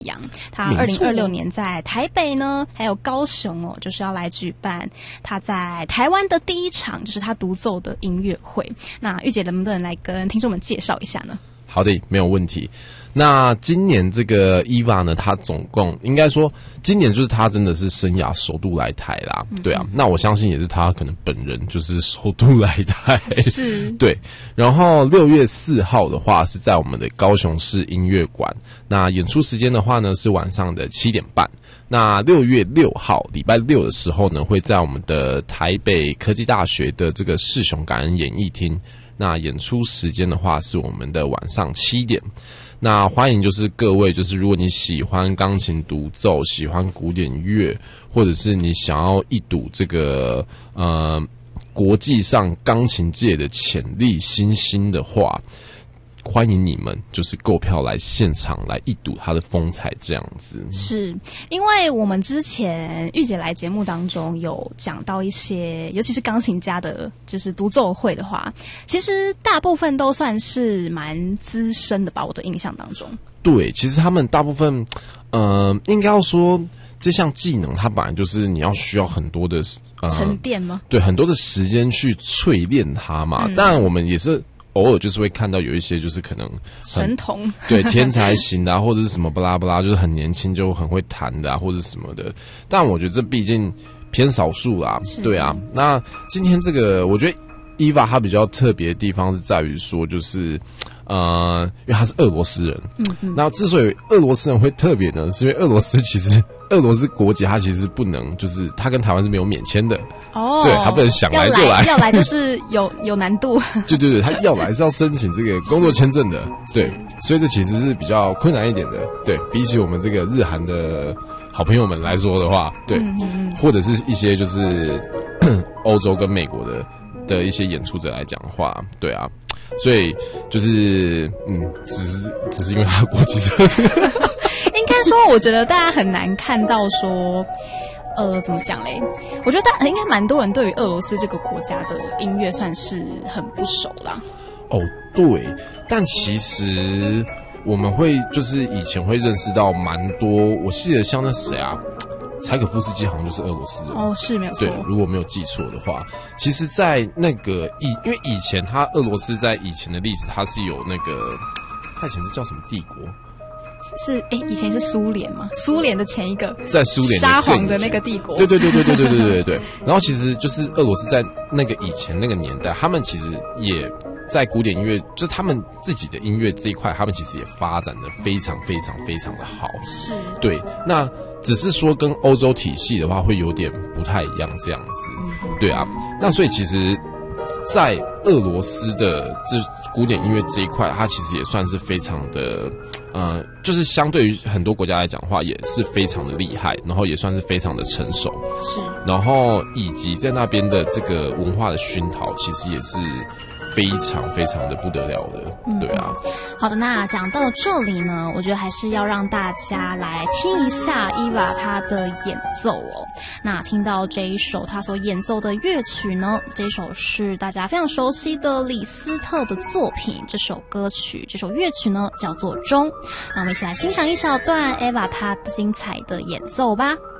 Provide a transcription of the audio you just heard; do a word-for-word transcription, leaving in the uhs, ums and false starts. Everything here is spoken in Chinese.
阳，他二零二六年在台北呢，还有高雄哦，就是要来举办他在台湾的第一场，就是他独奏的音乐会。那玉姐能不能来跟听众们介绍一下呢？ 好的，没有问题。那今年这个 Eva 呢，他总共应该说，今年就是他真的是生涯首度来台啦，嗯、对啊。那我相信也是他可能本人就是首度来台， 是， 对。然后六月四号的话是在我们的高雄市音乐馆，那演出时间的话呢是晚上的七点半。那六月六号礼拜六的时候呢，会在我们的台北科技大学的这个世雄感恩演艺厅。那演出时间的话是我们的晚上七点。那欢迎就是各位，就是如果你喜欢钢琴独奏，喜欢古典乐，或者是你想要一睹这个呃国际上钢琴界的潜力新星的话，欢迎你们就是购票来现场来一睹它的风采，这样子。 是因为我们之前玉姐来节目当中有讲到一些，尤其是钢琴家的，就是独奏会的话，其实大部分都算是蛮资深的吧，我的印象当中。 对，其实他们大部分，呃，应该要说这项技能，它本来就是你要需要很多的呃沉淀吗？ 对，很多的时间去淬炼它嘛。嗯、当然，我们也是。偶尔就是会看到有一些就是可能神童， 对天才型的啊，或者是什么巴拉巴拉，就是很年轻就很会弹的啊，或者什么的。但我觉得这毕竟偏少数啦，对啊。那今天这个，我觉得 Eva 她比较特别的地方是在于说，就是呃，因为她是俄罗斯人，嗯嗯。那之所以俄罗斯人会特别呢，是因为俄罗斯其实俄罗斯国籍它其实不能，就是它跟台湾是没有免签的。哦，对，他不能想来就来， 要来就是有有难度。 对对对，他要来是要申请这个工作签证的，对，所以这其实是比较困难一点的。对，比起我们这个日韩的好朋友们来说的话，对，嗯嗯或者是一些就是欧洲跟美国的的一些演出者来讲的话，对啊，所以就是嗯，只是只是因为他的国籍是应该说，我觉得大家很难看到说。呃，怎么讲嘞？我觉得大应该蛮多人对于俄罗斯这个国家的音乐算是很不熟啦。 哦，对，但其实我们会就是以前会认识到蛮多，我记得像那谁啊，柴可夫斯基好像就是俄罗斯人哦，是没有错。 对，如果没有记错的话，其实，在那个以因为以前他俄罗斯在以前的历史，它是有那个，他以前是叫什么帝国？ 是哎，以前是苏联嘛？苏联的前一个在苏联沙皇的那个帝国， 对对对对对对对对对。然后其实就是俄罗斯在那个以前那个年代，他们其实也在古典音乐，就是他们自己的音乐这一块，他们其实也发展的非常非常非常的好。 是， 对。那只是说跟欧洲体系的话，会有点不太一样这样子。嗯、对啊。那所以其实，在俄罗斯的这古典音乐这一块，它其实也算是非常的。呃，就是相对于很多国家来讲的话，也是非常的厉害，然后也算是非常的成熟， 是， 然后以及在那边的这个文化的熏陶，其实也是非常非常的不得了的，嗯、对啊。 好的，那讲到这里呢，我觉得还是要让大家来听一下 Eva 她的演奏哦。那听到这一首她所演奏的乐曲呢，这首是大家非常熟悉的李斯特的作品，这首歌曲，这首乐曲呢叫做《钟》。那我们一起来欣赏一小段 Eva 她精彩的演奏吧。